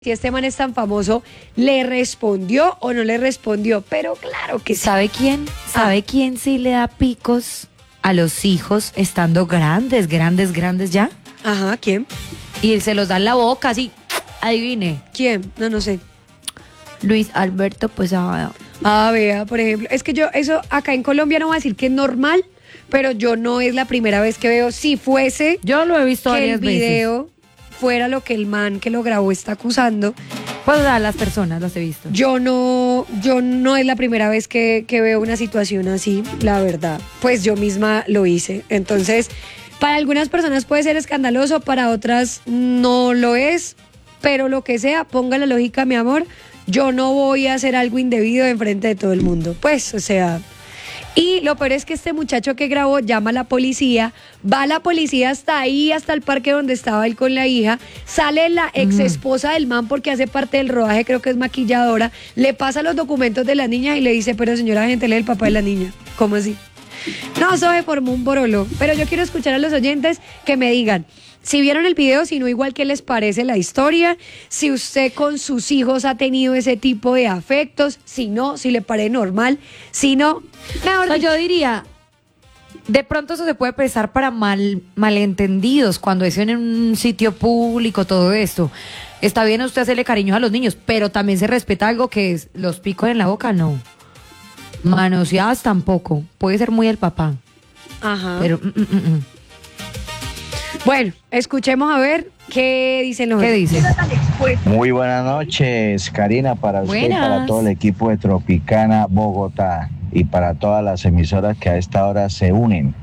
Si este man es tan famoso, ¿le respondió o no le respondió? Pero claro que sí. ¿Sabe quién? ¿Sabe quién sí le da picos a los hijos estando grandes ya? Ajá, ¿quién? Y se los da en la boca, así, adivine. ¿Quién? No sé. Luis Alberto Posada. Vea, por ejemplo, es que eso acá en Colombia no voy a decir que es normal, pero yo no es la primera vez que veo, si fuese Yo lo he visto que el varias veces. video fuera lo que el man que lo grabó está acusando. Pues a las personas las he visto. Yo no es la primera vez que veo una situación así, la verdad. Pues yo misma lo hice. Entonces, para algunas personas puede ser escandaloso, para otras no lo es, pero lo que sea, ponga la lógica, mi amor. Yo no voy a hacer algo indebido enfrente de todo el mundo. Pues, o sea. Y lo peor es que este muchacho que grabó llama a la policía, va la policía hasta ahí, hasta el parque donde estaba él con la hija, sale la ex esposa del man porque hace parte del rodaje, creo que es maquilladora, le pasa los documentos de la niña y le dice, pero señora agente, él es el papá de la niña. ¿Cómo así? No, eso se formó un borolo. Pero yo quiero escuchar a los oyentes que me digan si vieron el video, si no, igual qué les parece la historia, si usted con sus hijos ha tenido ese tipo de afectos, si no, si le parece normal, si no, mejor dicho. Yo diría, de pronto eso se puede prestar para malentendidos cuando es en un sitio público, todo esto. Está bien usted hacerle cariños a los niños, pero también se respeta algo que es los picos en la boca, no. Manoseadas tampoco, puede ser muy el papá. Ajá. Pero Bueno, escuchemos a ver qué dicen los ¿qué dice? Muy buenas noches, Karina, para usted y para Buenas. todo el equipo de Tropicana Bogotá y para todas las emisoras que a esta hora se unen.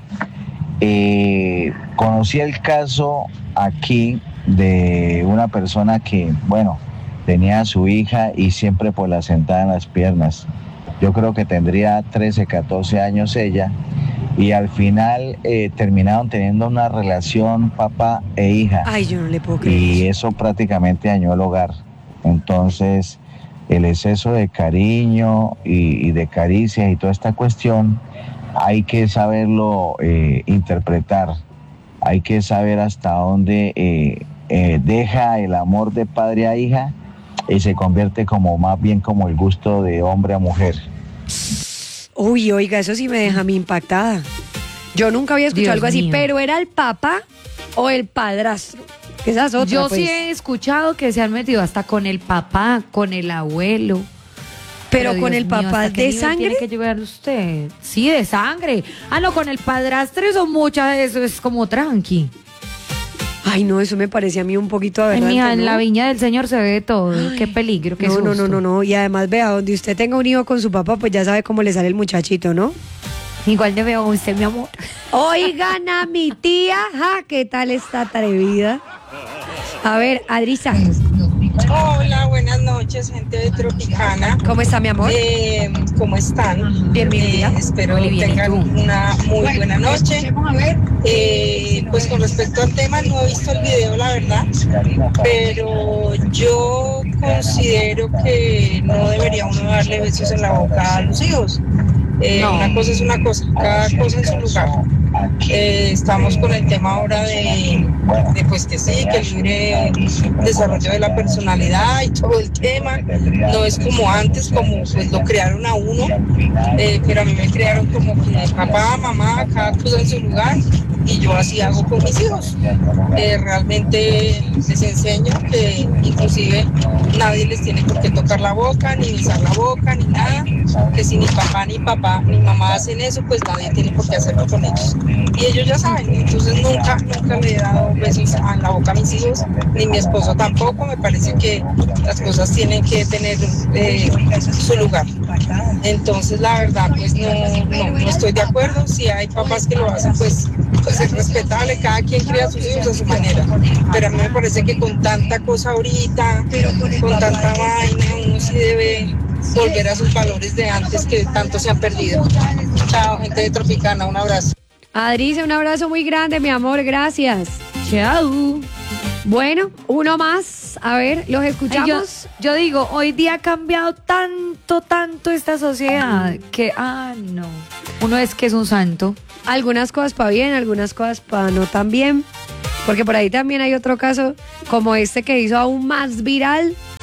Conocí el caso aquí de una persona que, bueno, tenía a su hija y siempre pues la sentaba en las piernas. Yo creo que tendría 13, 14 años ella. Y al final terminaron teniendo una relación papá e hija. Ay, yo no le puedo creer. Y eso prácticamente dañó el hogar. Entonces, el exceso de cariño y de caricias y toda esta cuestión, hay que saberlo interpretar. Hay que saber hasta dónde deja el amor de padre a hija y se convierte como más bien como el gusto de hombre a mujer. Uy, oiga, eso sí me deja a mí impactada. Yo nunca había escuchado Dios algo así, mío. pero ¿era el papá o el padrastro? Que esa es otra, Yo pues. sí he escuchado que se han metido hasta con el papá, con el abuelo. Pero Dios con el mío, papá ¿hasta qué de nivel sangre. tiene que llevar usted? Sí, de sangre. Ah, no, con el padrastro son muchas, eso es como tranqui. Ay, no, eso me parece a mí un poquito Ay, aberrante, mija, en ¿no? la viña del Señor se ve de todo. Qué peligro, qué susto. No. Y además, vea, donde usted tenga un hijo con su papá, pues ya sabe cómo le sale el muchachito, ¿no? Igual te veo a usted, mi amor. Oigan a mi tía, ja, ¿qué tal está atrevida? A ver, Adrisa, Hola, buenas noches, gente de Tropicana. ¿cómo está, mi amor? ¿Cómo están? Bien, mi vida. Espero Muy bien, ¿y tengan tú? una muy buena noche. Pues con respecto al tema, no he visto el video, la verdad, pero yo considero que no debería uno darle besos en la boca a los hijos. No. Una cosa es una cosa, cada cosa en su lugar. Estamos con el tema ahora de pues que sí, que el libre desarrollo de la personalidad y todo el tema. No es como antes, como pues lo crearon a uno, pero a mí me crearon como que papá, mamá, cada cosa en su lugar, y yo así hago con mis hijos. Realmente les enseño que inclusive nadie les tiene por qué tocar la boca, ni besar la boca, ni nada, que si ni papá, ni mamá hacen eso, pues nadie tiene por qué hacerlo con ellos. Y ellos ya saben, entonces nunca le he dado besos en la boca a mis hijos, ni mi esposo tampoco. Me parece que las cosas tienen que tener su lugar. Entonces la verdad, pues no estoy de acuerdo. Si hay papás que lo hacen, pues es respetable, cada quien cría a sus hijos a su manera. Pero a mí me parece que con tanta cosa ahorita, con tanta vaina, uno sí debe volver a sus valores de antes que tanto se han perdido. Chao, gente de Tropicana, un abrazo. Adrisa, un abrazo muy grande, mi amor, gracias. Chao. Bueno, uno más, a ver, ¿los Ay, escuchamos? yo digo, hoy día ha cambiado tanto esta sociedad que, no. Uno es que es un santo. Algunas cosas para bien, algunas cosas para no tan bien. Porque por ahí también hay otro caso como este que hizo aún más viral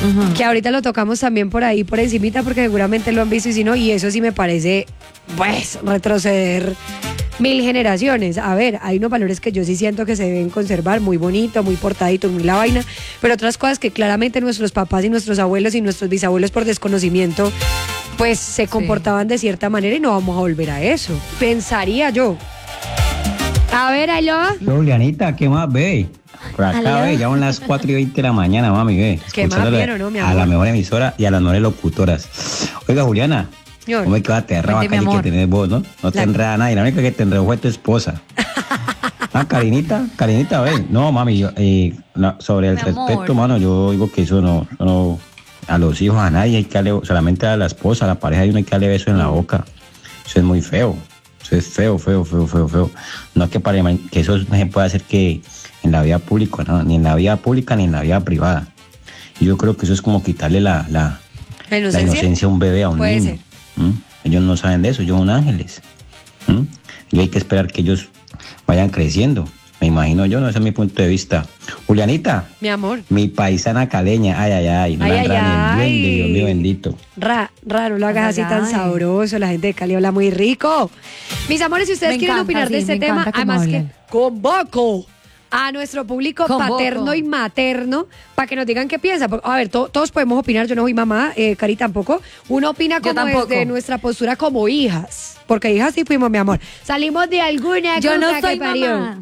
que ahorita lo tocamos también por ahí, por encimita, porque seguramente lo han visto y si no, y eso sí me parece, pues, retroceder 1000 generaciones. A ver, hay unos valores que yo sí siento que se deben conservar, muy bonito, muy portadito, muy la vaina, pero otras cosas que claramente nuestros papás y nuestros abuelos y nuestros bisabuelos por desconocimiento, pues se comportaban de cierta manera y no vamos a volver a eso. Pensaría yo. A ver, aló. Julianita, ¿qué más ve? Por acá, ve, ya son las 4:20 de la mañana, mami, ve. ¿Qué más vieron, no, mi amor? A la mejor emisora y a las mejores locutoras. Oiga, Juliana, Señor. ¿cómo es que va a aterrar Cuente, mi acá y que amor. tenés vos, no? No te enreda nadie, la única que te enredó fue tu esposa. Carinita, ve. No, mami, yo, sobre el Mi respeto, amor. mano, yo digo que eso no, a los hijos, a nadie hay que darle, solamente a la esposa, a la pareja, uno hay que darle beso en la boca. Eso es muy feo. Eso es feo. No es que eso no se puede hacer que en la vida pública, ¿no? Ni en la vida pública ni en la vida privada. Y yo creo que eso es como quitarle la inocencia a un bebé, a un Puede niño. Ellos no saben de eso, ellos son ángeles. Y hay que esperar que ellos vayan creciendo. Me imagino yo, no, ese es mi punto de vista. Julianita, Mi amor. mi paisana caleña, ay, no Ay, la entra ni ay, el duende, Dios mío bendito. No lo hagas así tan Ay. sabroso, la gente de Cali habla muy rico. Mis amores, si ustedes Me quieren encanta, opinar de sí, este me tema, encanta cómo además que hablan. convoco a nuestro público Convoco. paterno y materno para que nos digan qué piensa. Porque, a ver, todos podemos opinar, yo no soy mamá, Cari tampoco. Uno opina Yo como tampoco. desde nuestra postura como hijas, porque hijas sí fuimos, mi amor. Salimos de alguna Yo no cosa que soy parió. mamá.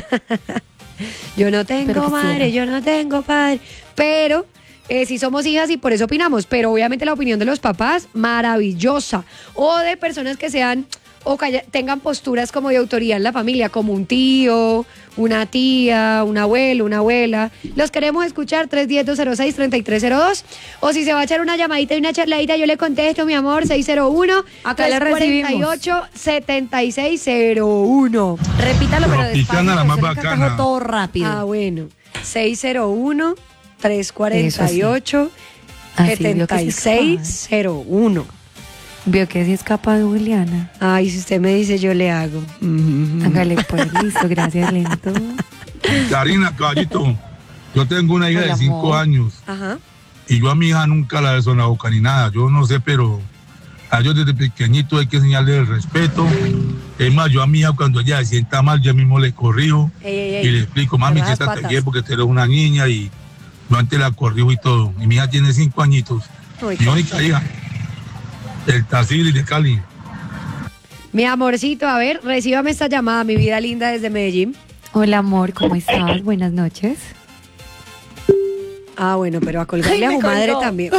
Yo no tengo Pero quisiera. madre, yo no tengo padre. Pero sí somos hijas y por eso opinamos. Pero obviamente la opinión de los papás, maravillosa. O de personas que sean o tengan posturas como de autoridad en la familia, como un tío, una tía, un abuelo, una abuela. Los queremos escuchar, 310-206-3302. O si se va a echar una llamadita y una charladita, yo le contesto, mi amor, 601 Acá le recibimos. 348-7601. Repítalo, pero La picana, la despacio, más se me bacana. encajó todo rápido. Ah, bueno. 601-348. Así, vio que sí es 7601. Vio que sí es capaz, Juliana. Ay, si usted me dice, yo le hago. Hágale pues, listo, gracias, lento. Karina, caballito, yo tengo una hija Hola, de 5 amor. años Ajá. y yo a mi hija nunca la beso en la boca ni nada. Yo no sé, pero a ellos desde pequeñito hay que enseñarles el respeto. Es más, yo a mi hija cuando ella se sienta mal, yo mismo le corrijo Ey. y le explico, mami, Cerradas siéntate patas. bien porque tú eres una niña y yo antes la corrijo y todo. Y mi hija tiene 5 añitos. Ay, Mi única hija, el Tacili de Cali. Mi amorcito, a ver, recíbame esta llamada, mi vida linda desde Medellín. Hola, amor, ¿cómo estás? Buenas noches. Ah, bueno, pero a colgarle a Ay, su me madre colgó. también.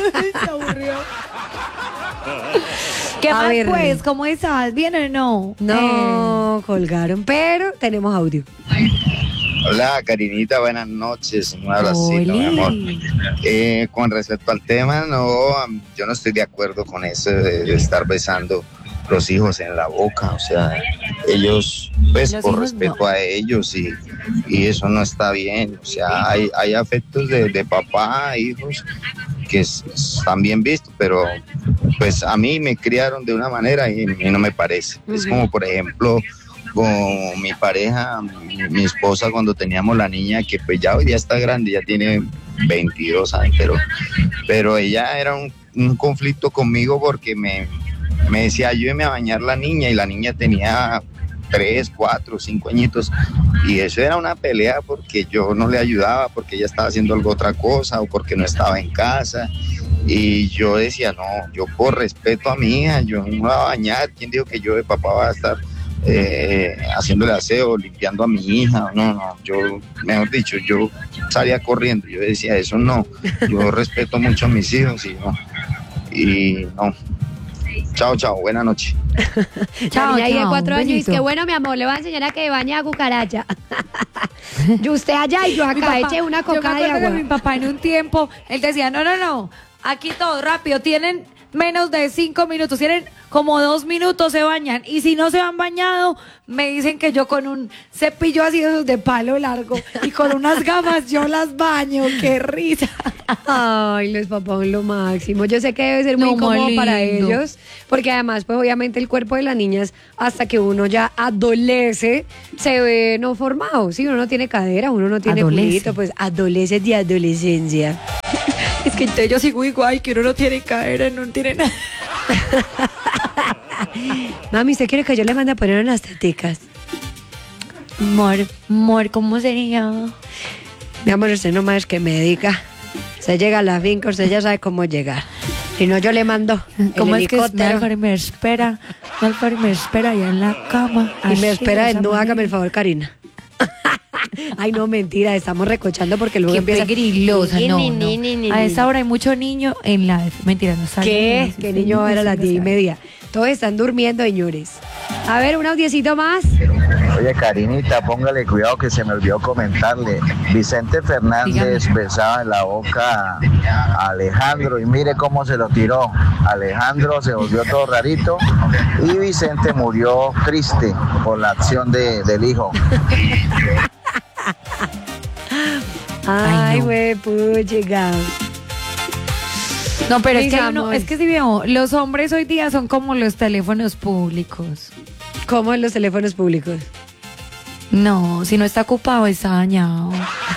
¿Qué A más, ver. pues? ¿Cómo estás? ¿Bien o no? No, colgaron, pero tenemos audio. Hola, Karinita, buenas noches. Un abracito, mi amor. Con respecto al tema, no, yo no estoy de acuerdo con eso de estar besando los hijos en la boca. O sea, ellos, pues Los por hijos respeto no. a ellos y eso no está bien. O sea, hay afectos de papá a hijos que están bien vistos, pero pues a mí me criaron de una manera y no me parece. Es como, por ejemplo, con mi pareja, mi esposa, cuando teníamos la niña, que pues ya hoy día está grande, ya tiene 22 años, pero ella era un conflicto conmigo porque me decía, ayúdeme a bañar la niña, y la niña tenía 3, 4, 5 añitos, y eso era una pelea porque yo no le ayudaba, porque ella estaba haciendo otra cosa o porque no estaba en casa. Y yo decía, no, yo por respeto a mi hija, yo no me voy a bañar. ¿Quién dijo que yo de papá va a estar haciéndole aseo, limpiando a mi hija? No, yo, mejor dicho, yo salía corriendo. Yo decía, eso no, yo respeto mucho a mis hijos y no. Chao, buena noche. Chao, La niña ahí de chao, 4 un años y besito. que bueno, mi amor, le voy a enseñar a que bañe a cucaracha. Y usted allá y yo Mi acá, papá- eche una yo me coca de acuerdo agua. que mi papá en un tiempo, él decía, no, aquí todo rápido, tienen menos de 5 minutos, tienen como 2 minutos, se bañan, y si no se han bañado, me dicen que yo con un cepillo así de esos de palo largo y con unas gafas yo las baño, qué risa. Ay, los papás son lo máximo. Yo sé que debe ser muy No, incómodo muy para lindo. ellos, porque además, pues obviamente el cuerpo de las niñas, hasta que uno ya adolece, se ve no formado. Si uno no tiene cadera, uno no tiene Adolece. culito, pues adolece de adolescencia. Es que entonces yo sigo igual, que uno no tiene cadera, no tiene nada. Mami, ¿usted quiere que yo le mande a poner unas teticas? Amor, ¿cómo sería? Mi amor, usted nomás es que me diga. Se llega a la finca, usted ya sabe cómo llegar. Si no, yo le mando ¿Cómo el es que helicóptero. Álvaro me espera allá en la cama? Y me así, espera de esa desnuda, manera. hágame el favor, Karina. Ay, no, mentira, estamos recochando porque luego Qué empieza... pegrilosa, no. A esa hora hay mucho niño en la... Mentira, no sabe. ¿Qué? ¿Qué niño va a ver a las 10:30? Todos están durmiendo, señores. A ver, un audiecito más. Oye, Karinita, póngale cuidado que se me olvidó comentarle. Vicente Fernández besaba en la boca a Alejandro y mire cómo se lo tiró. Alejandro se volvió todo rarito y Vicente murió triste por la acción del hijo. Ay, no. güey, puchiga. No, pero es Mis que, amores. es que si veo, los hombres hoy día son como los teléfonos públicos. ¿Cómo en los teléfonos públicos? No, si no está ocupado, está dañado.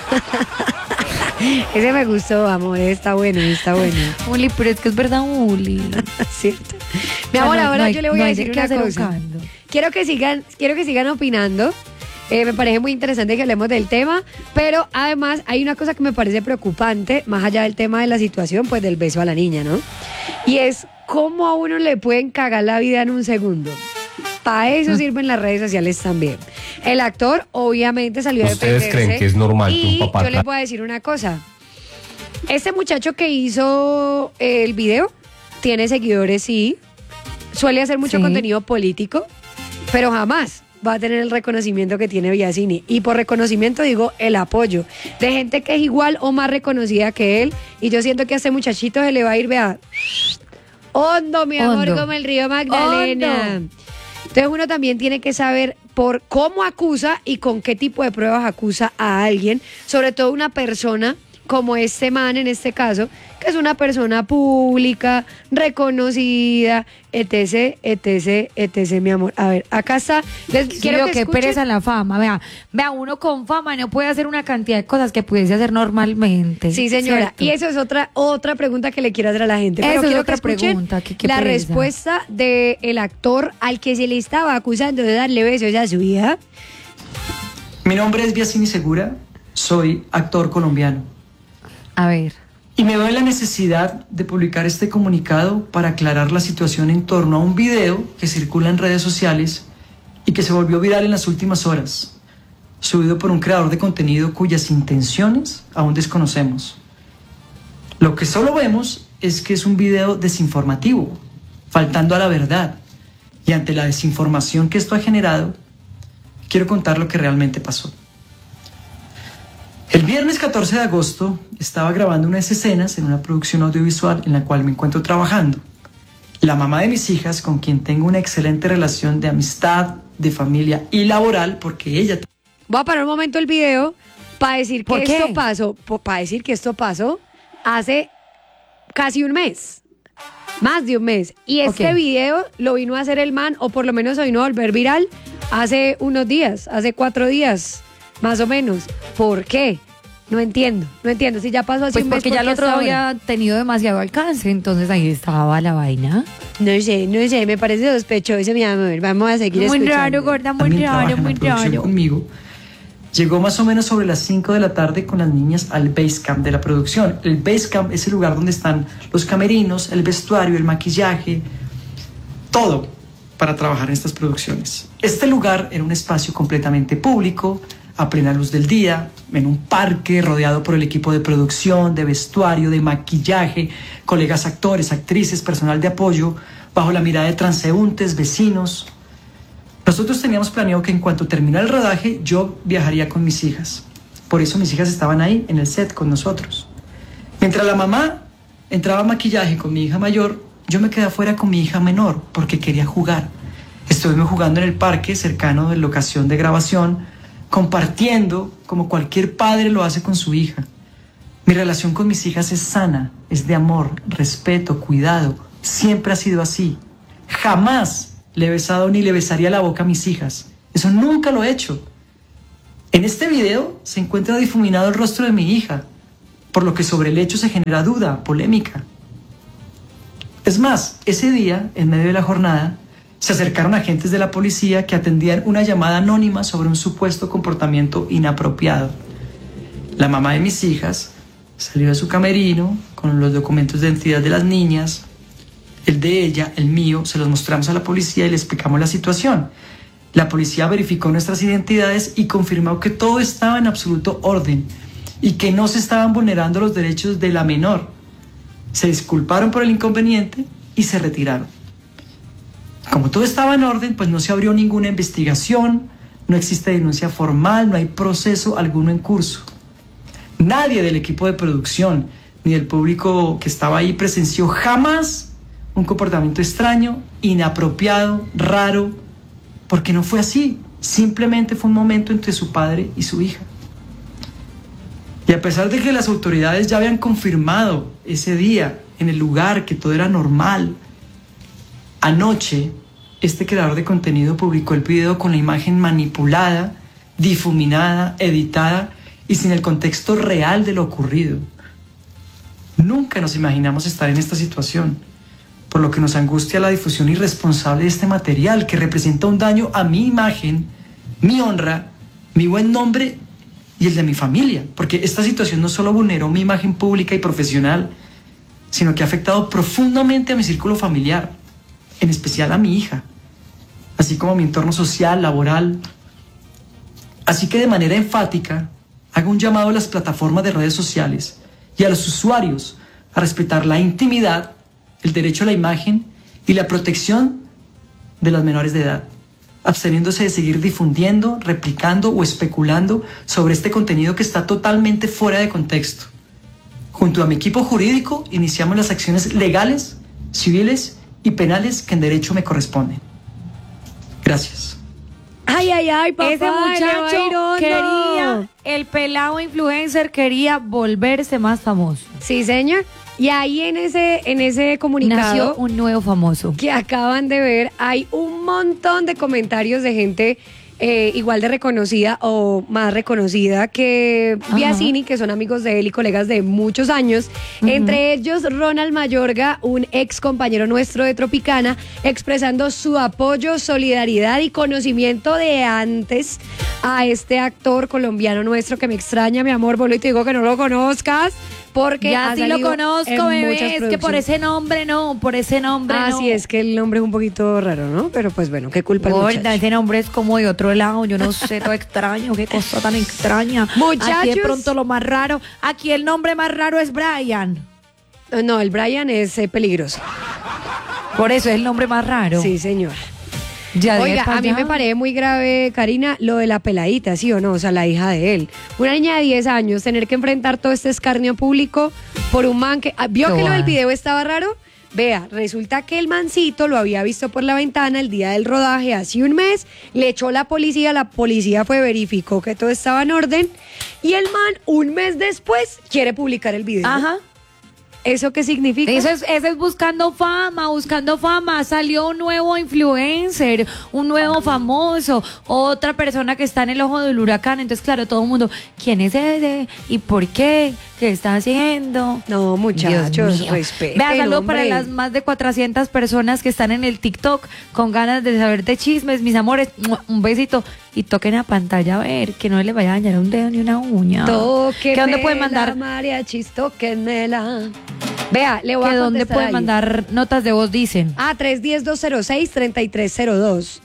Ese me gustó, amor, está bueno, está bueno. Uli, pero es que es verdad, Uli. ¿Cierto? Mi amor, ahora yo le voy a decir una cosa. Buscando. Quiero que sigan opinando. Me parece muy interesante que hablemos del tema, pero además hay una cosa que me parece preocupante, más allá del tema de la situación, pues del beso a la niña, ¿no? Y es cómo a uno le pueden cagar la vida en un segundo. Para eso sirven las redes sociales también. El actor obviamente salió a defenderse. ¿Ustedes creen que es normal que y un papá yo les voy a decir una cosa. Este muchacho que hizo el video tiene seguidores, sí. Suele hacer mucho Sí. contenido político, pero jamás va a tener el reconocimiento que tiene Biasini. Y por reconocimiento digo el apoyo de gente que es igual o más reconocida que él. Y yo siento que a este muchachito se le va a ir, vea, hondo, mi amor, Hondo. como el río Magdalena. Hondo. Entonces uno también tiene que saber por cómo acusa y con qué tipo de pruebas acusa a alguien, sobre todo una persona como este man en este caso, que es una persona pública, reconocida, etc, etc, etc, mi amor. A ver, acá está. Les quiero que que escuchen. pereza la fama. Vea, uno con fama no puede hacer una cantidad de cosas que pudiese hacer normalmente. Sí, señora. ¿cierto? Y eso es otra pregunta que le quiero hacer a la gente. Eso Pero es quiero otra que escuchen pregunta, que qué la pereza. respuesta del actor al que se le estaba acusando de darle besos a su hija. Mi nombre es Biasini Segura, soy actor colombiano A ver. y me veo en la necesidad de publicar este comunicado para aclarar la situación en torno a un video que circula en redes sociales y que se volvió viral en las últimas horas, subido por un creador de contenido cuyas intenciones aún desconocemos. Lo que solo vemos es que es un video desinformativo, faltando a la verdad, y ante la desinformación que esto ha generado, quiero contar lo que realmente pasó. El viernes 14 de agosto estaba grabando unas escenas en una producción audiovisual en la cual me encuentro trabajando. La mamá de mis hijas, con quien tengo una excelente relación de amistad, de familia y laboral, porque ella... Voy a parar un momento el video para decir ¿Por que qué? esto pasó hace casi un mes. Más de un mes. Y este Ok. video lo vino a hacer el man, o por lo menos lo vino a volver viral hace unos días, hace 4 días, más o menos. ¿Por qué? No entiendo. Si ya pasó así Pues un mes, porque ya ¿por el qué otro hasta ahora? había tenido demasiado alcance, entonces ahí estaba la vaina. No sé, me parece sospechoso, mi amor. Vamos a seguir Muy escuchando. raro, gorda, muy también trabaja raro, en la muy producción raro. conmigo, llegó más o menos sobre las 5 de la tarde con las niñas al Basecamp de la producción. El Basecamp es el lugar donde están los camerinos, el vestuario, el maquillaje, todo para trabajar en estas producciones. Este lugar era un espacio completamente público, a plena luz del día, en un parque rodeado por el equipo de producción, de vestuario, de maquillaje, colegas actores, actrices, personal de apoyo, bajo la mirada de transeúntes, vecinos. Nosotros teníamos planeado que en cuanto terminara el rodaje, yo viajaría con mis hijas. Por eso mis hijas estaban ahí, en el set, con nosotros. Mientras la mamá entraba a maquillaje con mi hija mayor, yo me quedé afuera con mi hija menor, porque quería jugar. Estuvimos jugando en el parque, cercano de la locación de grabación, compartiendo, como cualquier padre lo hace con su hija. Mi relación con mis hijas es sana, es de amor, respeto, cuidado. Siempre ha sido así. Jamás le he besado ni le besaría la boca a mis hijas. Eso nunca lo he hecho. En este video se encuentra difuminado el rostro de mi hija. por lo que sobre el hecho se genera duda, polémica. Es más, ese día, en medio de la jornada, se acercaron agentes de la policía que atendían una llamada anónima sobre un supuesto comportamiento inapropiado. La mamá de mis hijas salió de su camerino con los documentos de identidad de las niñas, el de ella, el mío, se los mostramos a la policía y le explicamos la situación. La policía verificó nuestras identidades y confirmó que todo estaba en absoluto orden y que no se estaban vulnerando los derechos de la menor. Se disculparon por el inconveniente y se retiraron. Como todo estaba en orden, pues no se abrió ninguna investigación, no existe denuncia formal, no hay proceso alguno en curso. Nadie del equipo de producción ni del público que estaba ahí presenció jamás un comportamiento extraño, inapropiado, raro, porque no fue así. Simplemente fue un momento entre su padre y su hija. Y a pesar de que las autoridades ya habían confirmado ese día en el lugar que todo era normal, anoche este creador de contenido publicó el video con la imagen manipulada, difuminada, editada y sin el contexto real de lo ocurrido. Nunca nos imaginamos estar en esta situación, por lo que nos angustia la difusión irresponsable de este material que representa un daño a mi imagen, mi honra, mi buen nombre y el de mi familia, porque esta situación no solo vulneró mi imagen pública y profesional, sino que ha afectado profundamente a mi círculo familiar, en especial a mi hija, así como a mi entorno social, laboral. Así que de manera enfática, hago un llamado a las plataformas de redes sociales y a los usuarios a respetar la intimidad, el derecho a la imagen y la protección de las menores de edad, absteniéndose de seguir difundiendo, replicando o especulando sobre este contenido que está totalmente fuera de contexto. Junto a mi equipo jurídico, iniciamos las acciones legales, civiles y penales que en derecho me corresponden. Gracias. Ay, ay, ay, papá. Ese muchacho quería, el pelado influencer quería volverse más famoso. Sí, señor. Y ahí en ese comunicado Nació un nuevo famoso. que acaban de ver, hay un montón de comentarios de gente igual de reconocida o más reconocida que Biasini, que son amigos de él y colegas de muchos años. Entre ellos, Ronald Mayorga, un ex compañero nuestro de Tropicana, expresando su apoyo, solidaridad y conocimiento de antes a este actor colombiano nuestro que me extraña, mi amor. Vuelvo y te digo que no lo conozcas. Porque ya sí lo conozco, bebé, es que por ese nombre no, no. Sí, es que el nombre es un poquito raro, ¿no? Pero pues bueno, qué culpa el muchacho. Ese nombre es como de otro lado, yo no sé, todo extraño, qué cosa tan extraña. Muchachos. Aquí de pronto lo más raro, aquí el nombre más raro es Brian. No, el Brian es peligroso. Por eso es el nombre más raro. Sí, señor. Ya Oiga, a mí me parece muy grave, Karina, lo de la peladita, ¿sí o no? O sea, la hija de él. Una niña de 10 años, tener que enfrentar todo este escarnio público por un man que... ¿Vio que lo del video estaba raro? Vea, resulta que el mancito lo había visto por la ventana el día del rodaje hace un mes, le echó la policía fue, verificó que todo estaba en orden y el man, un mes después, quiere publicar el video. Ajá. ¿Eso qué significa? Eso es buscando fama. Salió un nuevo influencer, un nuevo famoso, otra persona que está en el ojo del huracán. Entonces, claro, todo el mundo, ¿quién es ese? ¿Y por qué? ¿Qué está haciendo? No, muchachos, respeten. Vea, saludo para las más de 400 personas que están en el TikTok con ganas de saber de chismes, mis amores. Un besito. Y toquen a pantalla a ver, que no les vaya a dañar un dedo ni una uña. Tóquenmela, ¿Qué dónde pueden mandar? Mariachis, tóquenmela. Vea, le voy a ¿Dónde contestar pueden ahí. mandar notas de voz, dicen? 310-206-3302.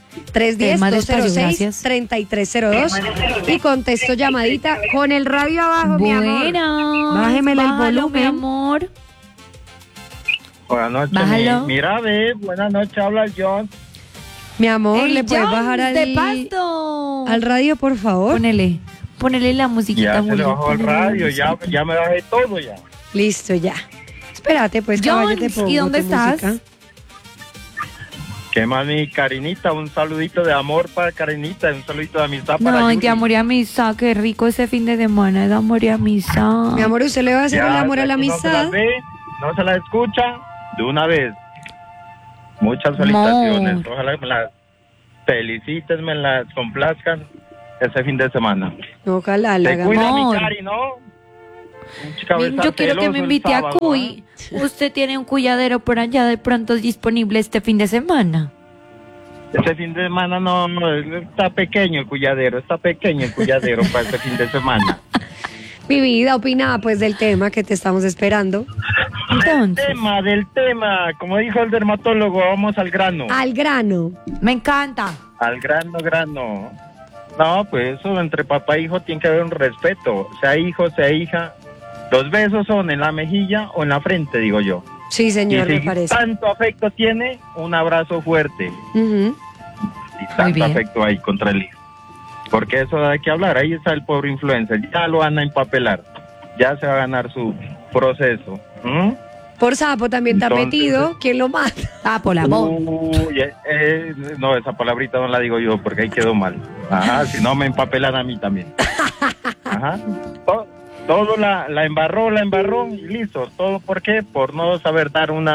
310-206-3302. Y contesto llamadita con el radio abajo, mi amor. Bueno, Bájemele el volumen, mi amor. Buenas noches. Bájalo. Mira, ve, buenas noches, habla John. Mi amor, El ¿le puedes Jones bajar de Pasto. al radio, por favor? Ponele la musiquita. Ya se le Julio, bajó el ponele la radio, ya me bajé todo ya. Listo, ya. Espérate, pues, caballo, te Jones, pongo ¿y dónde tu estás? música. ¿Qué más, mi Karinita? Un saludito de amor para Karinita, un saludito de amistad para No, Yuri. de amor y amistad, qué rico ese fin de semana, de amor y amistad. Mi amor, ¿usted le va a hacer Ya, el amor a la si no se la amistad? ve, no se la escucha, de una vez. Muchas felicitaciones. Amor. Ojalá me las feliciten, me las complazcan ese fin de semana. Ojalá le Te haga cuida mi amor. Cari, ¿no? Yo quiero que me invite a Cuy. ¿Usted tiene un cuyadero por allá de pronto disponible este fin de semana? Este fin de semana no, está pequeño el cuyadero para este fin de semana. Mi vida, opina pues del tema que te estamos esperando. Del tema, como dijo el dermatólogo, vamos al grano. Al grano. Me encanta. Al grano. No, pues eso entre papá e hijo tiene que haber un respeto, sea hijo, sea hija. Los besos son en la mejilla o en la frente, digo yo. Sí, señor, y si me parece. tanto afecto tiene, un abrazo fuerte. Y tanto afecto hay contra el hijo. Porque eso hay que hablar, ahí está el pobre influencer, ya lo van a empapelar, ya se va a ganar su proceso. Por sapo también está metido, ¿quién lo mata? Sapo, la voz. No, esa palabrita no la digo yo porque ahí quedó mal. Ajá, si no me empapelan a mí también. Ajá. Todo la embarró y listo. ¿Todo por qué? Por no saber dar un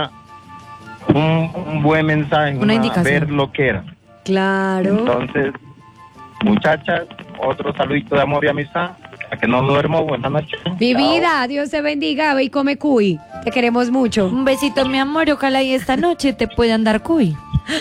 buen mensaje, una indicación. Ver lo que era. Claro. Entonces, muchachas, otro saludito de amor y amistad. A que no duermo, buenas noches. Mi vida, Dios te bendiga, ve y come cuy. Te queremos mucho. Un besito, mi amor, ojalá y esta noche te puedan dar cuy.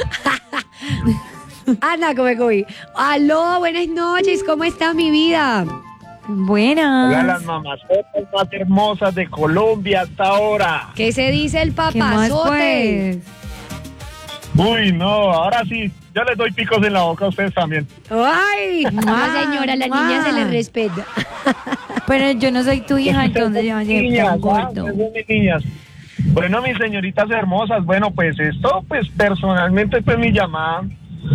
Ana, come cuy. Aló, buenas noches, ¿cómo está mi vida? Buenas. Hola, las mamazotas más hermosas de Colombia hasta ahora. ¿Qué se dice el ¿Qué más, papazote? pues? Uy, no, ahora sí, yo les doy picos en la boca a ustedes también. ¡Ay! No, señora, la niña se le respeta. Pero yo no soy tu hija, entonces ya llegué tan gordo. Mis niñas. Bueno, mis señoritas hermosas, bueno, pues esto, pues personalmente, pues mi llamada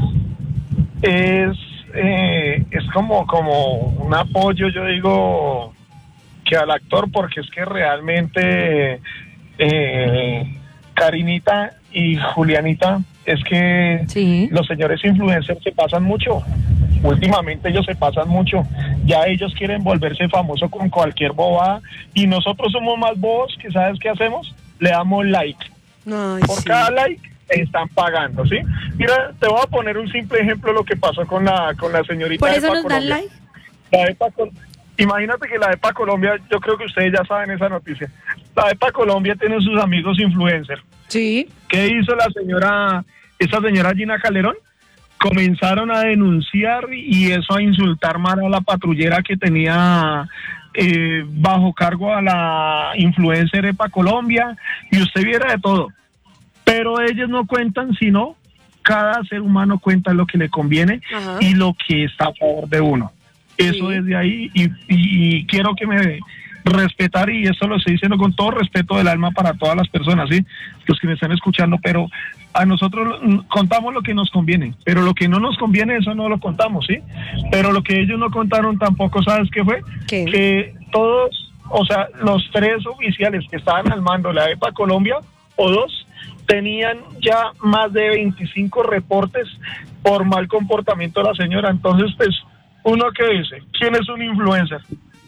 es como un apoyo, yo digo, que al actor, porque es que realmente Karinita y Julianita, es que sí, los señores influencers se pasan mucho. Últimamente ellos se pasan mucho. Ya ellos quieren volverse famosos con cualquier bobada y nosotros somos más bobos que, ¿sabes qué hacemos? Le damos like. Ay, Por cada like están pagando, ¿sí? Mira, te voy a poner un simple ejemplo de lo que pasó con la señorita. ¿Por eso EPA nos dan Colombia. like? La EPA Imagínate que la EPA Colombia, yo creo que ustedes ya saben esa noticia. La EPA Colombia tiene sus amigos influencers. Sí. ¿Qué hizo esa señora Gina Calderón? Comenzaron a denunciar y eso a insultar más a la patrullera que tenía bajo cargo a la influencer EPA Colombia, y usted viera de todo. Pero ellos no cuentan, sino cada ser humano cuenta lo que le conviene. Ajá. Y lo que está a favor de uno. Eso es de ahí, y quiero que me respetar, y esto lo estoy diciendo con todo respeto del alma para todas las personas, ¿sí? Los que me están escuchando, pero a nosotros contamos lo que nos conviene, pero lo que no nos conviene, eso no lo contamos, ¿sí? Pero lo que ellos no contaron tampoco, ¿sabes qué fue? ¿Qué? Que todos, o sea, los 3 oficiales que estaban al mando de la EPA Colombia, o 2, tenían ya más de 25 reportes por mal comportamiento de la señora. Entonces, pues, uno que dice, ¿quién es un influencer?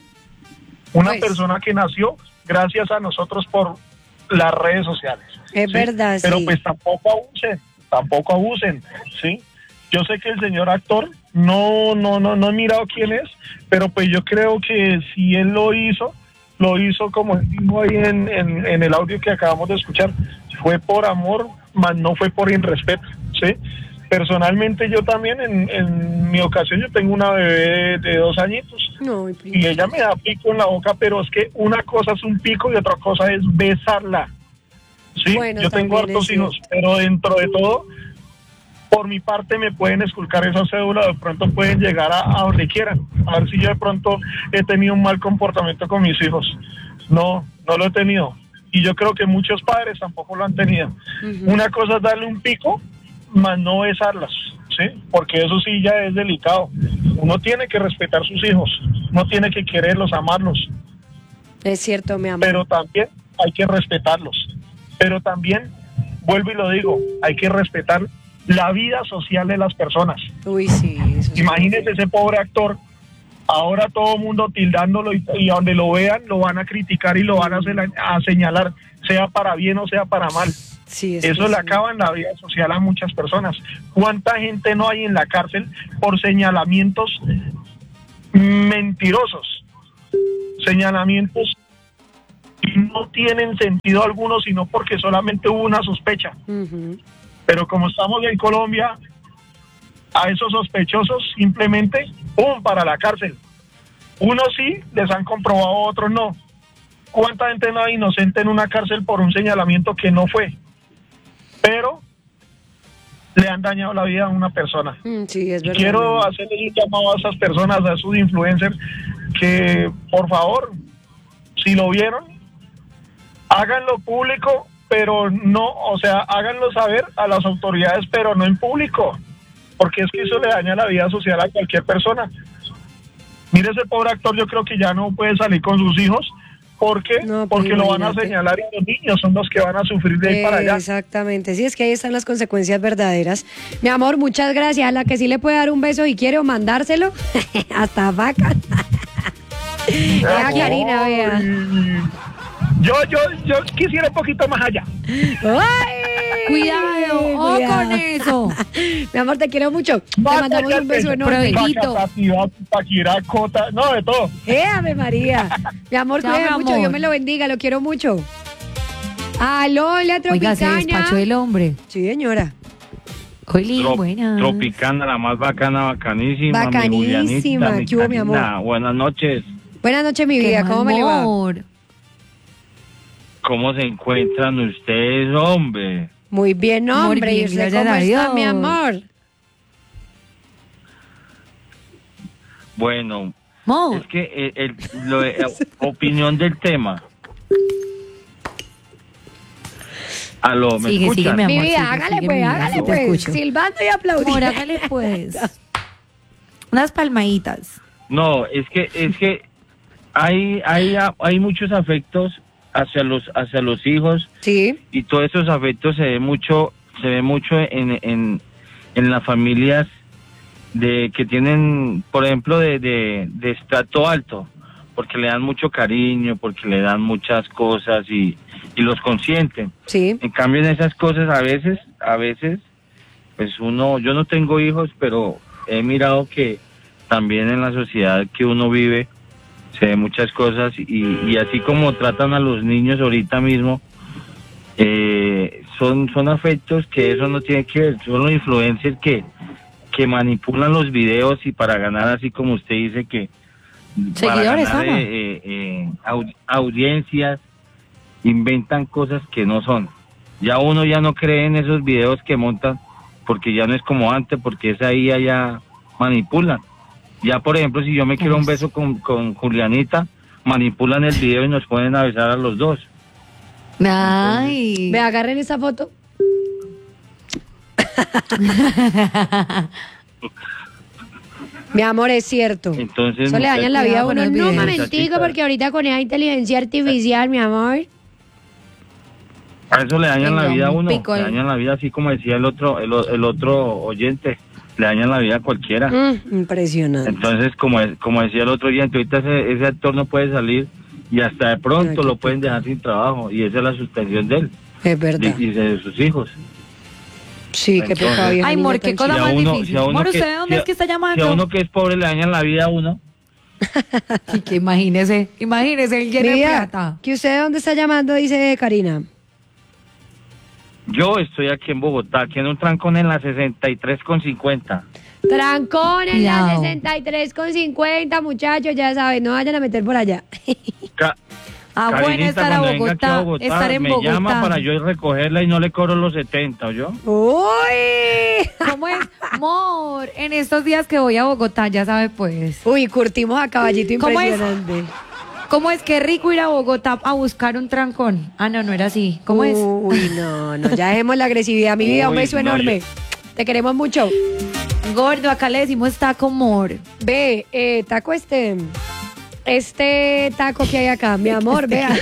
Una persona que nació gracias a nosotros por las redes sociales. Es ¿sí? verdad, Pero sí. pues tampoco abusen, ¿sí? Yo sé que el señor actor no he mirado quién es, pero pues yo creo que si él lo hizo como dijo ahí en el audio que acabamos de escuchar, fue por amor, mas no fue por irrespeto, ¿sí? Personalmente yo también, en mi ocasión, yo tengo una bebé de 2 añitos, y ella me da pico en la boca, pero es que una cosa es un pico y otra cosa es besarla, ¿sí? Bueno, yo tengo hartos hijos, pero dentro de todo, por mi parte me pueden esculcar esa cédula, de pronto pueden llegar a donde quieran, a ver si yo de pronto he tenido un mal comportamiento con mis hijos. No lo he tenido, y yo creo que muchos padres tampoco lo han tenido. Una cosa es darle un pico, más no besarlas, ¿sí? Porque eso sí ya es delicado. Uno tiene que respetar a sus hijos, no tiene que quererlos, amarlos. Es cierto, mi amor. Pero también hay que respetarlos. Pero también, vuelvo y lo digo, hay que respetar la vida social de las personas. Uy, sí. Imagínese ese pobre actor, ahora todo el mundo tildándolo, y donde lo vean lo van a criticar y lo van a señalar, sea para bien o sea para mal. Sí, eso le acaba en la vida social a muchas personas. ¿Cuánta gente no hay en la cárcel por señalamientos mentirosos? Señalamientos y no tienen sentido alguno, sino porque solamente hubo una sospecha. Pero como estamos en Colombia, a esos sospechosos simplemente ¡pum!, para la cárcel. Unos sí les han comprobado, otros no. ¿Cuánta gente no hay inocente en una cárcel por un señalamiento que no fue? Pero le han dañado la vida a una persona. Sí, es verdad. Quiero hacerle un llamado a esas personas, a esos influencers, que por favor, si lo vieron, háganlo público, pero no, o sea, háganlo saber a las autoridades, pero no en público, porque es que eso le daña la vida social a cualquier persona. Mire, ese pobre actor, yo creo que ya no puede salir con sus hijos, porque lo van a señalar y los niños son los que van a sufrir de ahí para allá. Exactamente, sí, es que ahí están las consecuencias verdaderas. Mi amor, muchas gracias. A la que sí le puede dar un beso y quiere o mandárselo, hasta vaca. Vea, Karina, vea. Yo quisiera un poquito más allá. ¡Ay! Cuidado, con eso. Mi amor, te quiero mucho. Te mandamos un beso enorme. Cota, no, de todo. Ave María. Mi amor, cuídate mucho. Dios me lo bendiga, lo quiero mucho. Aló, la Tropicana. Oiga, se despachó el hombre. Sí, señora. Oli, buena. Tropicana, la más bacana, bacanísima. Bacanísima. Mi ¿Qué hubo, mi amor? Buenas noches. Buenas noches, mi vida. ¿Cómo me le va? ¿Cómo se encuentran ustedes, hombre? Muy bien, hombre. ¿Y usted cómo está, mi amor? Bueno, es que opinión del tema. Aló, ¿me escuchan? Sigue, mi amor, mi vida, hágale pues. Silbando y aplaudiendo. Amor, hágale pues. Unas palmaditas. No, es que hay muchos afectos hacia los hijos. Sí. Y todos esos afectos se ve mucho en las familias que tienen, por ejemplo, de estrato alto, porque le dan mucho cariño, porque le dan muchas cosas y los consienten. Sí. En cambio, en esas cosas a veces, pues yo no tengo hijos, pero he mirado que también en la sociedad que uno vive se ven muchas cosas y así como tratan a los niños ahorita mismo, son afectos que eso no tiene que ver, son los influencers que manipulan los videos y para ganar, así como usted dice, que seguidores, para ganar audiencias, inventan cosas que no son. Ya uno ya no cree en esos videos que montan, porque ya no es como antes, porque es ahí allá manipulan. Ya, por ejemplo, si yo me quiero un beso con Julianita, manipulan el video y nos ponen a besar a los dos. Ay. Me agarren esa foto. Mi amor, es cierto. Entonces, eso le daña la vida a uno. No, un momentico, porque ahorita con esa inteligencia artificial, mi amor. A eso le dañan la vida a uno. Le dañan la vida, así como decía el otro oyente. Le dañan la vida a cualquiera. Impresionante. Entonces, como decía el otro oyente, ahorita ese actor no puede salir y hasta de pronto lo pueden dejar sin trabajo y esa es la suspensión de él. Es verdad. Y de sus hijos. Sí, qué pecado. Ay, amor, qué cosa más difícil. Amor, ¿usted de dónde es que está llamando? Si a uno que es pobre le dañan la vida a uno. Y que imagínese, él lleno de plata. ¿Que usted de dónde está llamando? Dice Karina. Yo estoy aquí en Bogotá, aquí en un trancón en la 63,50. Trancón en la 63,50, muchachos, ya saben, no vayan a meter por allá. Bueno estar a Bogotá, estar en Bogotá. Me llama para yo ir a recogerla y no le cobro los 70, ¿oyó? ¡Uy! ¿Cómo es? Amor, en estos días que voy a Bogotá, ya sabe pues. Uy, curtimos a caballito impresionante. ¿Cómo es que rico ir a Bogotá a buscar un trancón? Ah, no era así. ¿Cómo es? Uy, no, ya dejemos la agresividad. Mi vida, un beso enorme. Te queremos mucho. Gordo, acá le decimos taco, amor. Ve, taco este taco que hay acá, mi amor, vea.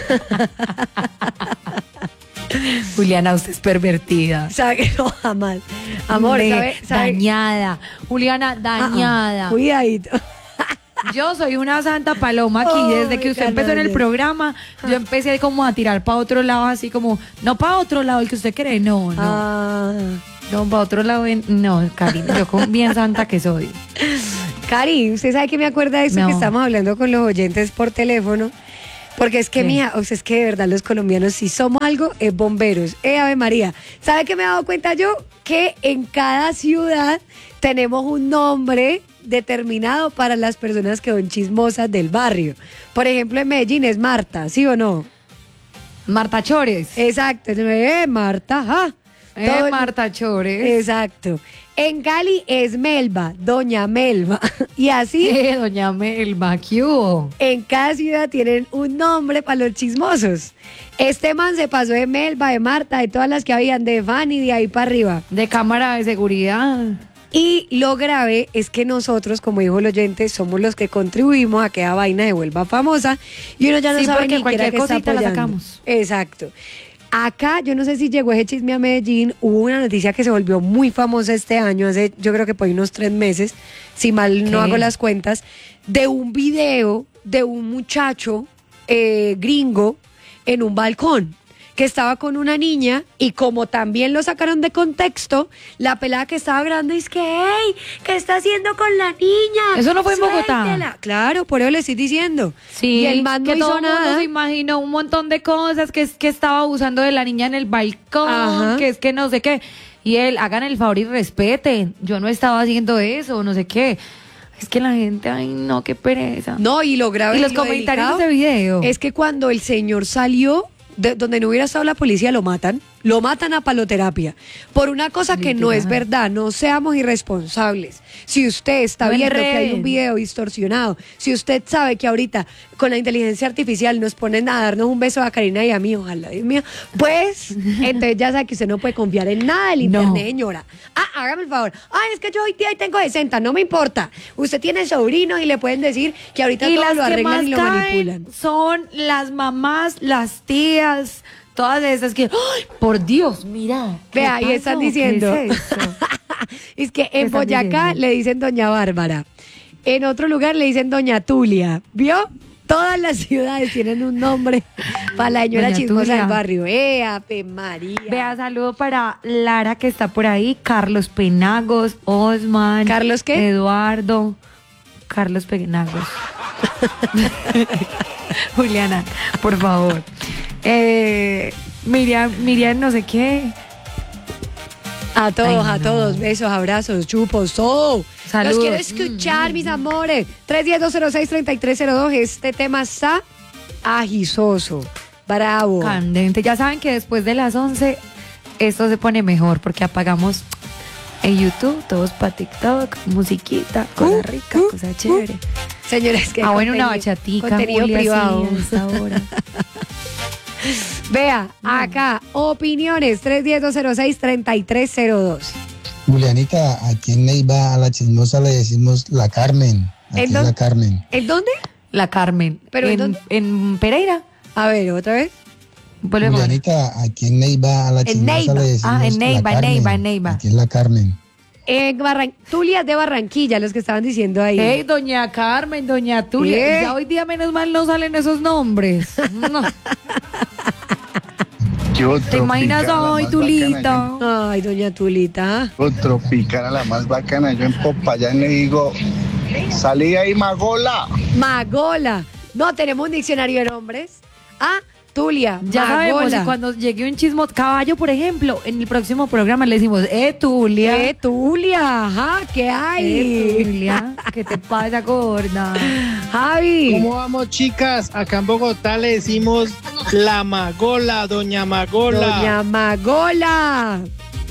Juliana, usted es pervertida. Sabe que no, jamás. Amor, ¿sabe? Dañada. Juliana, dañada. Cuidadito. Yo soy una santa paloma aquí. Desde que usted empezó en el programa, yo empecé como a tirar para otro lado, así como, no para otro lado, el que usted cree, no. No, para otro lado, no, Karina, yo con bien santa que soy. Cari, ¿usted sabe que me acuerda de eso que estamos hablando con los oyentes por teléfono? Porque es que, mija, o sea, es que de verdad los colombianos, si somos algo, es bomberos. Ave María. ¿Sabe qué me he dado cuenta yo? Que en cada ciudad tenemos un nombre determinado para las personas que son chismosas del barrio. Por ejemplo, en Medellín es Marta, ¿sí o no? Marta Chores. Exacto. Marta, ajá. Marta Chores. Exacto. En Cali es Melba, Doña Melba. Y así. Doña Melba, ¿qué hubo? En cada ciudad tienen un nombre para los chismosos. Este man se pasó de Melba, de Marta, de todas las que habían, de Fanny, de ahí para arriba. De cámara de seguridad. Y lo grave es que nosotros, como dijo el oyente, somos los que contribuimos a que la vaina se vuelva famosa. Y uno ya no sabe ni cualquier qué está cosita la apoyando. sacamos. Exacto. Acá, yo no sé si llegó ese chisme a Medellín, hubo una noticia que se volvió muy famosa este año, hace yo creo que por ahí unos 3 meses, si mal no hago las cuentas, de un video de un muchacho gringo en un balcón, que estaba con una niña y como también lo sacaron de contexto, la pelada que estaba grabando es que, hey, ¿qué está haciendo con la niña? Eso no fue en Suéltela. Bogotá. Claro, por eso le estoy diciendo. Sí, y el man no que hizo todo el mundo nada. se imaginó un montón de cosas, que es que estaba abusando de la niña en el balcón, Ajá. que es que no sé qué. Y él, hagan el favor y respeten. Yo no estaba haciendo eso, no sé qué. Es que la gente, ay no, qué pereza. No, y lo grave Y los lo comentarios delicado de video. es que cuando el señor salió, de donde no hubiera estado la policía, lo matan a paloterapia. Por una cosa que no es verdad, no seamos irresponsables. Si usted está No viendo que hay enreden. un video distorsionado, si usted sabe que ahorita con la inteligencia artificial nos ponen a darnos un beso a Karina y a mí, ojalá, Dios mío, pues entonces ya sabe que usted no puede confiar en nada del No. internet, señora. Hágame el favor. Ay, es que yo hoy día tengo 60, no me importa. Usted tiene sobrinos y le pueden decir que ahorita Y todo las lo que arreglan más y lo caen manipulan. son las mamás, las tías, todas esas que, ¡ay, por Dios, mira! ¿qué Vea, y pasó? están ¿Qué diciendo. es eso? Es que en están Boyacá diciendo? le dicen Doña Bárbara. En otro lugar le dicen Doña Tulia. ¿Vio? Todas las ciudades tienen un nombre para la señora Doña chismosa Tulia. del barrio. Ave María. Vea, saludo para Lara que está por ahí, Carlos Penagos, Osman. ¿Carlos qué? Eduardo. Carlos Penagos. Juliana, por favor. Miriam, no sé qué. A todos, Ay, a no. todos. Besos, abrazos, chupos, todo. Saludos. Los quiero escuchar, mis amores. 310-206-3302. Este tema está agisoso. Bravo. Candente. Ya saben que después de las 11 esto se pone mejor porque apagamos en YouTube, todos para TikTok, musiquita, cosa rica, cosa chévere. Señores, que Bueno, una bachatica, contenido Julia, privado. sí, a esta hora. Vea, acá, opiniones, 310-206-3302. Julianita, aquí en Neiva a la chismosa le decimos la Carmen. Aquí es la Carmen. ¿En dónde? La Carmen. ¿Pero en dónde? En Pereira. A ver, otra vez. Julianita, aquí en Neiva a la chismosa Neiva. le decimos En Neiva, la Carmen. en Neiva. Aquí es la Carmen. Tulia de Barranquilla, los que estaban diciendo ahí. Hey, doña Carmen, doña Tulia. Ya hoy día menos mal no salen esos nombres. No. ¿Te imaginas hoy, Tulita? Ay, doña Tulita. Tropicana, la más bacana. Yo en Popayán le digo, salí ahí, Magola. Magola. No, tenemos un diccionario de nombres. Tulia, Ya sabemos, Magola. y cuando llegue un chismo, caballo, por ejemplo, en el próximo programa le decimos, Tulia. Tulia, ajá, ¿qué hay? Tulia, ¿qué te pasa, gorda? Javi. ¿Cómo vamos, chicas? Acá en Bogotá le decimos la Magola, doña Magola. Doña Magola.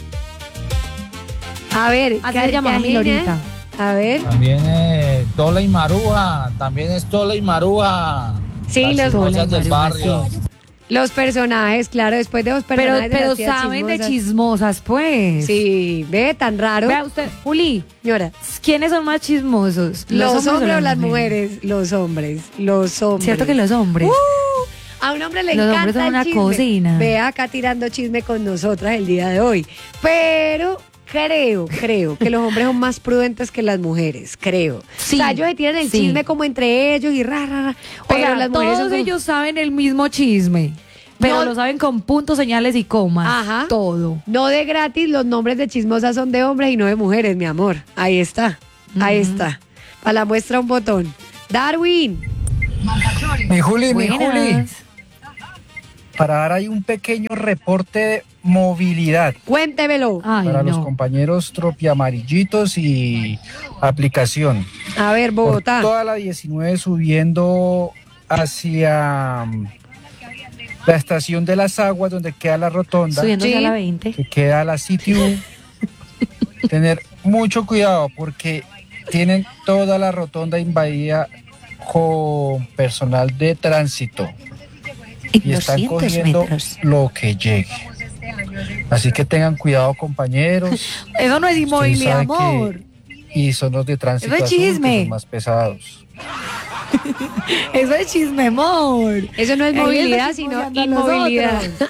A ver, Así se llama mi Lorita. A ver. También Tola y Maruja, también es Tola y Maruja. Sí, las los cosas del barrio. Los personajes, claro, después de los personajes. Pero de las tías saben de chismosas, pues. Sí, ve, tan raro. Vea usted, Juli. Señora. ¿Quiénes son más chismosos? ¿Los hombres o las mujeres? Los hombres. Los hombres. ¿Cierto que los hombres? A un hombre le Los encanta hombres son el una chisme. cocina. Ve acá tirando chisme con nosotras el día de hoy. Pero creo que los hombres son más prudentes que las mujeres, creo. Sí, o sea, ellos se tiran el sí. chisme como entre ellos y Pero pero las mujeres todos son como- ellos saben el mismo chisme. Pero No. lo saben con puntos, señales y comas. Ajá. Todo. No de gratis, los nombres de chismosas son de hombres y no de mujeres, mi amor. Ahí está, ahí está. Para la muestra un botón. Darwin. Mi Juli, Buenas. para dar ahí un pequeño reporte de movilidad. Cuéntemelo. Para los compañeros tropiamarillitos y aplicación. A ver, Bogotá. Por toda la 19 subiendo hacia la estación de las aguas, donde queda la rotonda. Subiendo hacia la 20. Que queda la CTU. Tener mucho cuidado porque tienen toda la rotonda invadida con personal de tránsito. Y están 200 cogiendo metros. lo que llegue. Así que tengan cuidado, compañeros. Eso no es inmovilidad, Ustedes saben amor. Y son los de tránsito Eso es azul, que chisme. son más pesados. Eso es chisme, amor. Eso no es Él movilidad, está sino chismoseando a los inmovilidad. otros.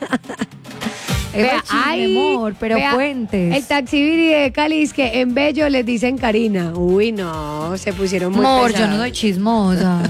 Eso es chisme, amor, pero puentes. El taxibiri de Cali es que en Bello les dicen Karina. Uy, no, se pusieron muy Amor, yo pesados. no soy chismosa.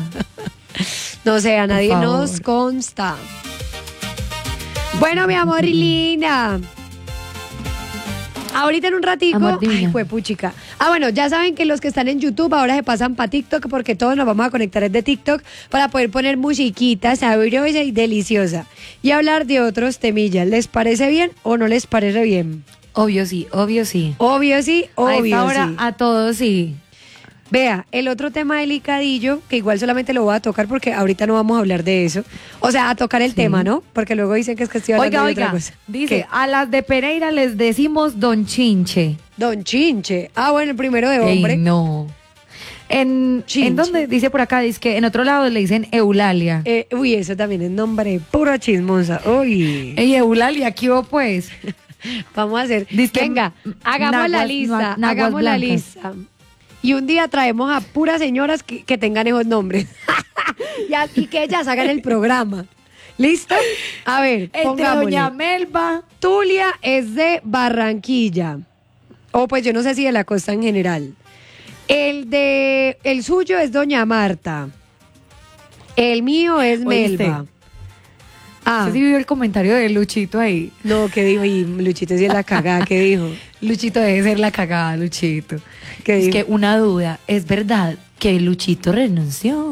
No sé, a nadie favor. nos consta. Bueno, mi amor y linda. Ahorita en un ratico. Amor divino. Ay, fue puchica. Bueno, ya saben que los que están en YouTube ahora se pasan para TikTok porque todos nos vamos a conectar desde TikTok para poder poner musiquita sabrosa y deliciosa y hablar de otros temillas. ¿Les parece bien o no les parece bien? Obvio sí, obvio sí. Obvio sí, A obvio esta hora sí. a todos sí. Vea, el otro tema delicadillo, que igual solamente lo voy a tocar porque ahorita no vamos a hablar de eso. O sea, a tocar el tema, ¿no? Porque luego dicen que es que estoy hablando de otra cosa. dice, ¿Qué? a las de Pereira les decimos Don Chinche. Don Chinche. Bueno, el primero de hombre. Ey, no. ¿En dónde dice por acá? Dice que en otro lado le dicen Eulalia. Uy, eso también es nombre pura chismosa. Uy. Ey, Eulalia, ¿qué hubo pues? Vamos a hacer. Dizque Venga, hagamos la naguas- lista. naguas Hagamos la blancas. lista. Y un día traemos a puras señoras que tengan esos nombres. y que ellas hagan el programa. ¿Listo? A ver, El de pongámosle. Doña Melba. Tulia es de Barranquilla. O pues yo no sé si de la costa en general. El suyo es Doña Marta. El mío es ¿Oíste? Melba. ¿Usted sí vio el comentario de Luchito ahí? No, ¿qué dijo? Y Luchito sí es la cagada, ¿qué dijo? Luchito debe ser la cagada, Luchito. ¿Qué Es dijo? que una duda, ¿es verdad que Luchito renunció?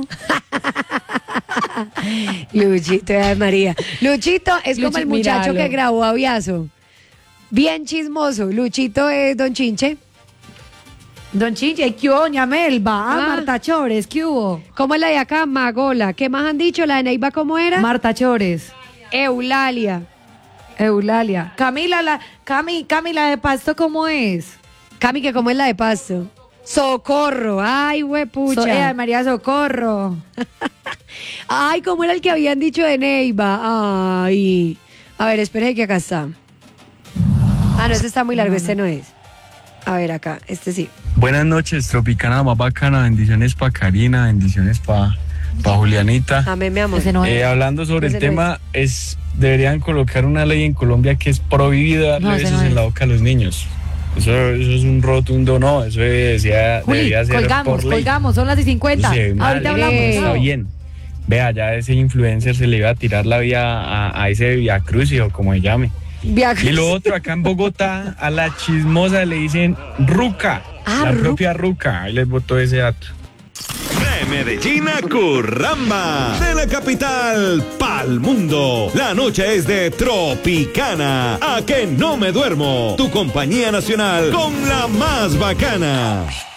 Luchito, ay María. Luchito es como el muchacho míralo. que grabó Aviazo. Bien chismoso. Luchito es Don Chinche. Don Chinche, ¿qué hubo, Doña Melba? Marta Chores, ¿qué hubo? ¿Cómo es la de acá? Magola. ¿Qué más han dicho? ¿La de Neiva cómo era? Marta Chores. Eulalia. Eulalia. Camila, Cami, la de Pasto, ¿cómo es? Cami, que cómo es la de Pasto. Socorro. Ay, huepucha. María Socorro. Ay, ¿cómo era el que habían dicho de Neiva? Ay. A ver, espere que acá está. No, este está muy largo, este no es. A ver, acá, este sí. Buenas noches, Tropicana más bacana, bendiciones para Karina, bendiciones para Julianita. Amén, mi amor. Hablando sobre Ese el no tema, deberían colocar una ley en Colombia que es prohibido darle No, ese besos no en es. la boca a los niños. Eso es un rotundo no, eso debería Juli, ser por ley. colgamos, son las 50. Eso se ve mal, Ahorita hablamos. está bien. Vea, ya ese influencer se le iba a tirar la vía a ese Via Crucis o como se llame. Y lo otro, acá en Bogotá, a la chismosa le dicen ruca, la propia ruca. Ahí les botó ese dato. De Medellín a Curramba, de la capital pa'l mundo. La noche es de Tropicana. A que no me duermo. Tu compañía nacional con la más bacana.